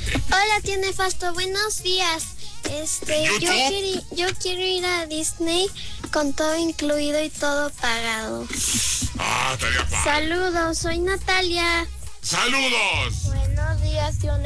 Hola, tío Nefasto, buenos días. Yo quiero ir a Disney con todo incluido y todo pagado. Estaría padre. Saludos, soy Natalia. ¡Saludos! Buenos días, tío